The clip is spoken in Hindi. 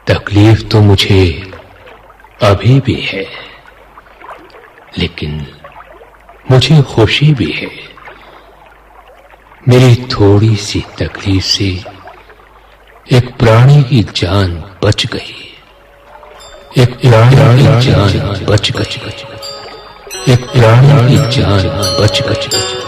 तकलीफ तो मुझे अभी भी है, लेकिन मुझे खुशी भी है। मेरी थोड़ी सी तकलीफ से एक प्राणी की जान बच गई, एक प्राणी की जान बच गई, एक प्राणी की जान बच गई।